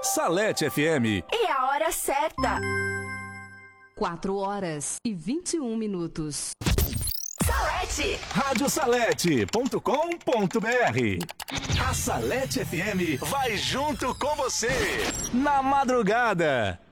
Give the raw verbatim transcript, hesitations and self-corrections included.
Salete F M. É a hora certa. quatro horas e vinte e um minutos. Salete. rádio salete ponto com ponto br. A Salete F M vai junto com você na madrugada.